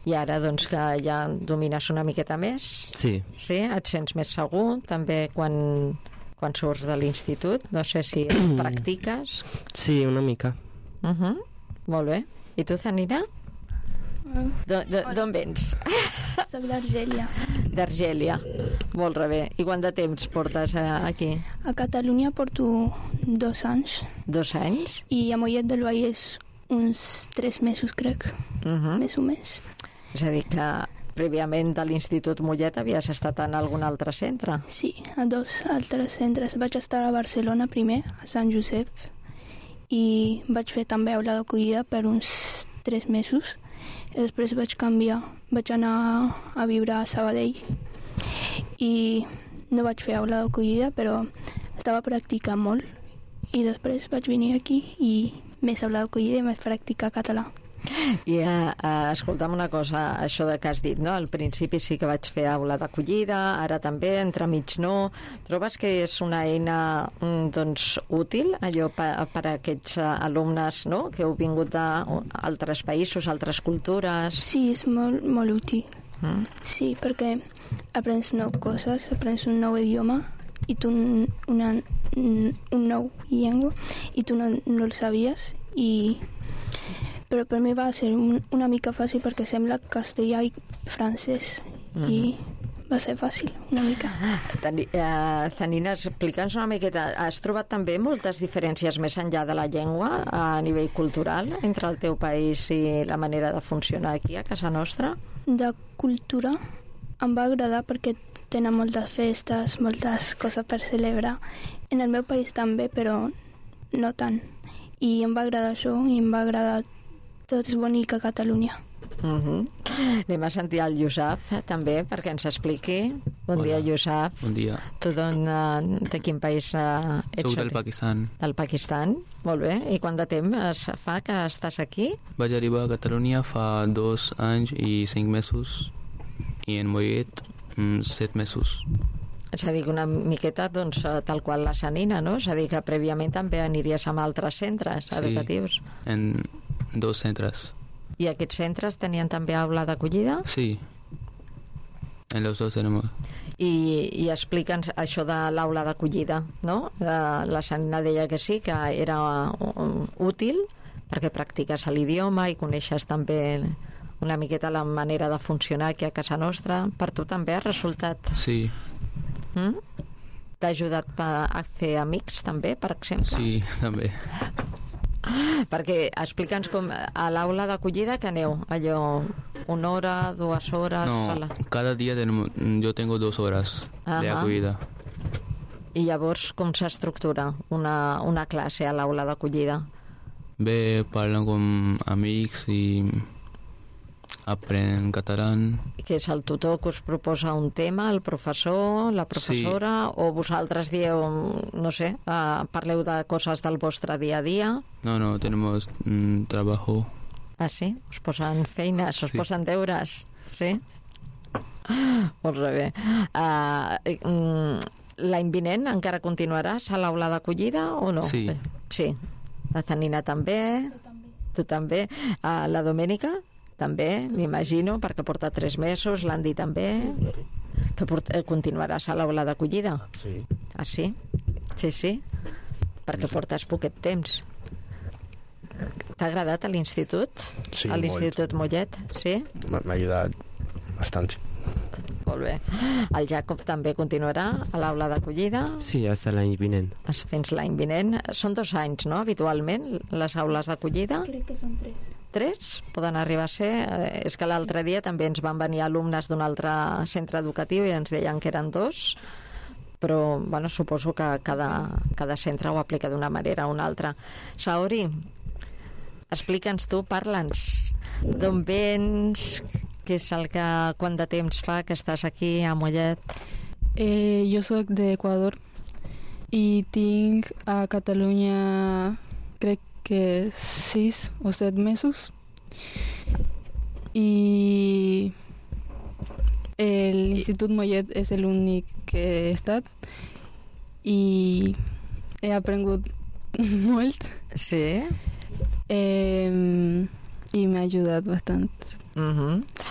I ara, doncs, que ja domines una miqueta més? Sí. Sí? Et sents més segur? També quan surts de l'institut? No sé si practiques? Sí, una mica. Molt bé. I tu, Zanina? D'on vens? Soc d'Argèlia. D'Argèlia. Molt bé. I quant de temps portes aquí? A Catalunya porto 2 anys. 2 anys? I a Mollet del Vallès uns 3 mesos, crec. Més o més. És a dir, que prèviament de l'Institut Mollet havies estat en algun altre centre? Sí, a 2 altres centres. Vaig estar a Barcelona primer, a Sant Josep, i vaig fer també aula d'acollida per uns 3 mesos. I després vaig canviar, vaig anar a viure a Sabadell i no vaig fer aula d'acollida, però estava practicant molt, i després vaig venir aquí i més aula d'acollida i més practicar català. I escolta'm una cosa, això de que has dit, no? Al principi sí que vaig fer aula d'acollida, ara també, entremig no. Trobes que és una eina doncs útil, allò per a aquests alumnes, no?, que heu vingut d'altres països, altres cultures? Sí, és molt, molt útil. Sí, perquè aprens nou coses, aprens un nou idioma i tu un nou llengua i tu no el sabies, però per mi va ser una mica fàcil perquè sembla castellà i francès i va ser fàcil, una mica. Zanina, explica'ns una miqueta, has trobat també moltes diferències més enllà de la llengua a nivell cultural entre el teu país i la manera de funcionar aquí a casa nostra? De cultura em va agradar perquè tenen moltes festes, moltes coses per celebrar. En el meu país també, però no tant. I em va agradar això, i em va agradar tot és bonic a Catalunya. Anem a sentir el Yousaf també perquè ens expliqui. Bon dia, Yousaf. Bon dia. Tu de quin país ets? Soc del Pakistan. Del Pakistan, molt bé. I quant de temps fa que estàs aquí? Vaig arribar a Catalunya fa 2 anys i 5 mesos i en Mollet 7 mesos. És a dir, que una miqueta, doncs, tal qual la Zanina, no? És a dir, que prèviament també aniries amb altres centres educatius. Sí, en 2 centres. I aquests centres tenien també aula d'acollida? Sí, en los 2 tenemos. I explica'ns això de l'aula d'acollida, no? La Zanina deia que sí, que era útil perquè practiques l'idioma i coneixes també una miqueta la manera de funcionar aquí a casa nostra. Per tu també ha resultat? Sí. T'ha ajudat a fer amics també, per exemple? Sí, també. Perquè explica'ns com a l'aula d'acollida que aneu, allò 1 hora, 2 hores... No, cada dia yo tengo 2 horas de acollida. I llavors com s'estructura una classe a l'aula d'acollida? Bé, parlen com amics i aprenen català. Que és el tutor que us proposa un tema, el professor, la professora, sí. O vosaltres dieu, no sé, parleu de coses del vostre dia a dia? No, tenemos trabajo. Ah, sí? Us posen feines, us posen deures? Sí? Molt bé. L'any vinent encara continuaràs a l'aula d'acollida o no? Sí. Sí. La Zanina també? Tu també? La Domènica? També, m'imagino, perquè porta 3 mesos, l'Andy també, que continuaràs a l'aula d'acollida. Sí. Ah, sí? Sí, perquè portes poquet temps. T'ha agradat a l'institut? Sí, a l'Institut Mollet? Sí? M'ha ajudat bastant. Molt bé. El Jacob també continuarà a l'aula d'acollida? Sí, fins l'any vinent. Fins l'any vinent. Són 2 anys, no?, habitualment, les aules d'acollida? Crec que són 3. 3 poden arribar a ser. És que l'altre dia també ens van venir alumnes d'un altre centre educatiu i ens deien que eren 2, però bueno, suposo que cada centre ho aplica d'una manera o una altra. Saori, explica'ns tu, parla'ns d'on vens, què és el que, quant de temps fa que estàs aquí a Mollet? Jo soc d'Equador i tinc a Catalunya crec que 6 o 7 mesos i l'Institut Mollet és l'únic que he estat i he aprengut molt. Sí? I m'ha ajudat bastant.